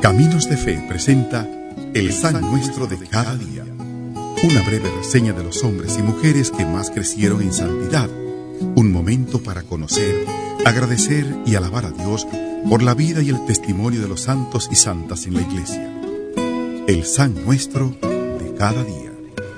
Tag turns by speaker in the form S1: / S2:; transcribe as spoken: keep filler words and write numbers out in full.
S1: Caminos de Fe presenta El San Nuestro de cada día. Una breve reseña de los hombres y mujeres que más crecieron en santidad. Un momento para conocer, agradecer y alabar a Dios por la vida y el testimonio de los santos y santas en la Iglesia. El San Nuestro de cada día.